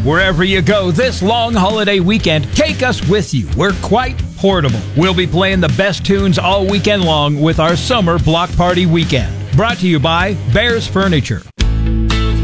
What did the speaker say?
Wherever you go this long holiday weekend, take us with you. We're quite portable. We'll be playing the best tunes all weekend long with our summer block party weekend. Brought to you by Bears Furniture.